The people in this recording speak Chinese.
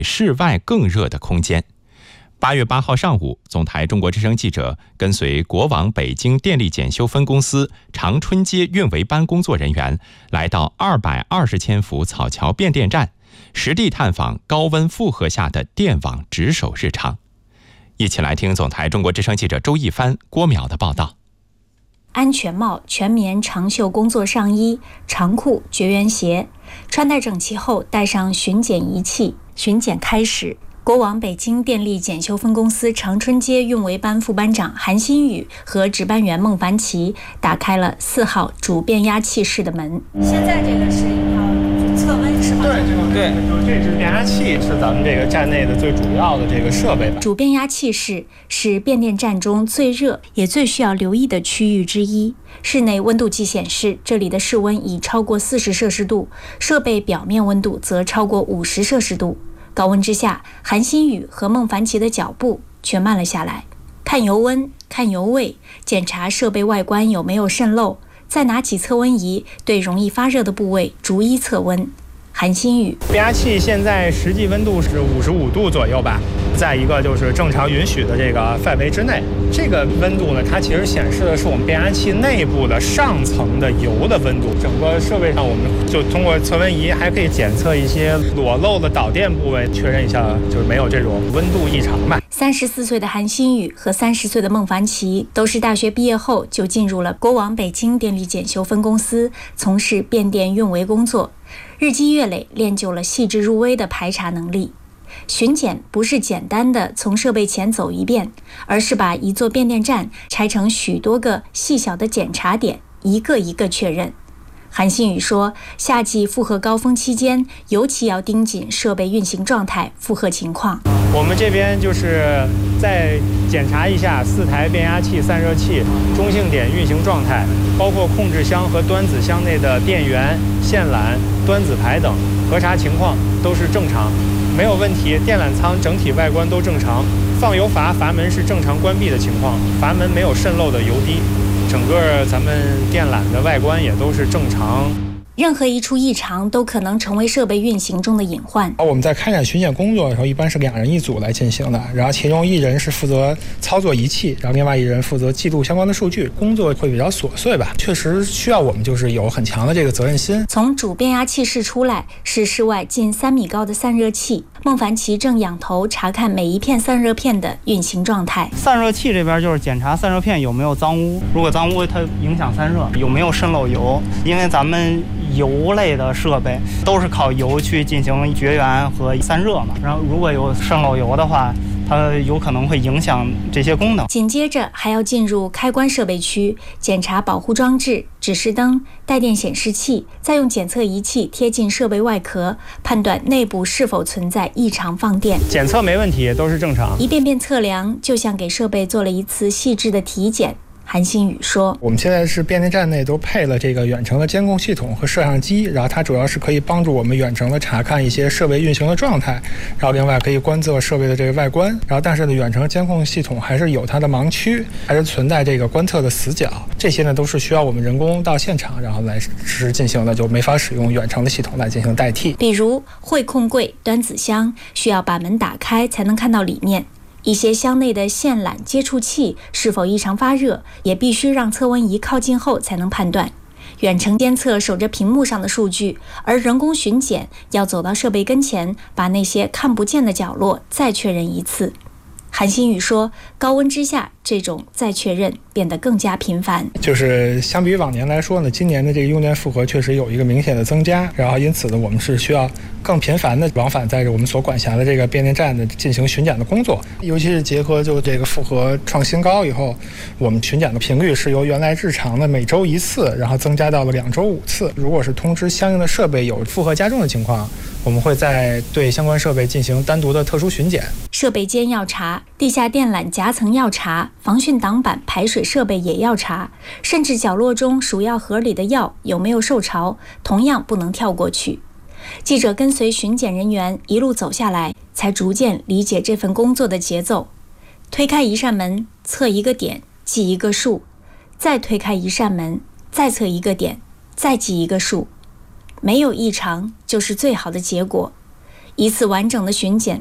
室外更热的空间。8月8号上午，总台中国之声记者跟随国网北京电力检修分公司长春街运维班工作人员来到220千伏草桥变电站，实地探访高温负荷下的电网值守日常。一起来听总台中国之声记者周一帆、郭淼的报道。 安全帽、全棉长袖工作上衣、长裤、绝缘鞋，穿戴整齐后带上巡检仪器。巡检开始，国网北京电力检修分公司长春街运维班副班长韩新宇和值班员孟凡奇打开了4号主变压器室的门。现在这个是要测温是吗？ 对，这支变压器是咱们这个站内的最主要的这个设备吧。 主变压器室是变电站中最热也最需要留意的区域之一。室内温度计显示，这里的室温已超过40摄氏度，设备表面温度则超过50摄氏度。高温之下，韩新宇和孟凡奇的脚步却慢了下来。看油温，看油位，检查设备外观有没有渗漏，再拿起测温仪，对容易发热的部位逐一测温。韩新宇， 变压器现在实际温度是55度左右吧，再一个就是正常允许的这个范围之内。这个温度呢，它其实显示的是我们变压器内部的上层的油的温度。整个设备上，我们就通过测温仪还可以检测一些裸露的导电部位，确认一下就是没有这种温度异常吧。 34岁的韩新宇和30岁的孟凡奇都是大学毕业后就进入了国网北京电力检修分公司，从事变电运维工作。日积月累，练就了细致入微的排查能力。巡检不是简单的从设备前走一遍，而是把一座变电站拆成许多个细小的检查点，一个一个确认。韩新宇说，夏季负荷高峰期间，尤其要盯紧设备运行状态、负荷情况。 我们这边就是再检查一下4台变压器、散热器中性点运行状态，包括控制箱和端子箱内的电源、线缆、端子排等，核查情况都是正常，没有问题。电缆舱整体外观都正常，放油阀门是正常关闭的情况，阀门没有渗漏的油滴。整个咱们电缆的外观也都是正常。 任何一处异常都可能成为设备运行中的隐患。 我们在开展巡检工作的时候，一般是2人一组来进行的，然后其中1人是负责操作仪器，然后另外1人负责记录相关的数据，工作会比较琐碎吧，确实需要我们就是有很强的这个责任心。 从主变压器室出来，是室外近3米高的散热器。孟凡奇正仰头查看每一片散热片的运行状态。 散热器这边就是检查散热片有没有脏污，如果脏污它影响散热，有没有渗漏油，因为咱们油类的设备都是靠油去进行绝缘和散热嘛，然后如果有渗漏油的话，它有可能会影响这些功能。 紧接着还要进入开关设备区，检查保护装置、指示灯、带电显示器，再用检测仪器贴近设备外壳，判断内部是否存在异常放电。 检测没问题，都是正常。 一遍遍测量，就像给设备做了一次细致的体检。韩新宇说， 我们现在是变电站内都配了这个远程的监控系统和摄像机，然后它主要是可以帮助我们远程的查看一些设备运行的状态，然后另外可以观测设备的这个外观，然后但是呢，远程监控系统还是有它的盲区，还是存在这个观测的死角，这些呢都是需要我们人工到现场然后来实时进行的，就没法使用远程的系统来进行代替。 比如汇控柜、端子箱需要把门打开才能看到里面，一些箱内的线缆接触器是否异常发热，也必须让测温仪靠近后才能判断。远程监测守着屏幕上的数据，而人工巡检要走到设备跟前，把那些看不见的角落再确认一次。韩新宇说，高温之下，这种再确认变得更加频繁。 就是相比于往年来说呢，今年的这个用电负荷确实有一个明显的增加，然后因此呢，我们是需要更频繁的往返在我们所管辖的这个变电站的进行巡检的工作。尤其是结合就这个负荷创新高以后，我们巡检的频率是由原来日常的每周1次，然后增加到了2周5次。如果是通知相应的设备有负荷加重的情况，我们会再对相关设备进行单独的特殊巡检。 设备间要查，地下电缆夹层要查，防汛挡板、排水设备也要查，甚至角落中鼠药盒里的药有没有受潮，同样不能跳过去。记者跟随巡检人员一路走下来，才逐渐理解这份工作的节奏。推开一扇门，测一个点，记一个数；再推开一扇门，再测一个点，再记一个数。没有异常就是最好的结果。 一次完整的巡检